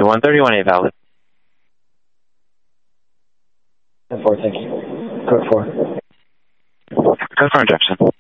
131A valid. 4, thank you. Code 4. Code for injection.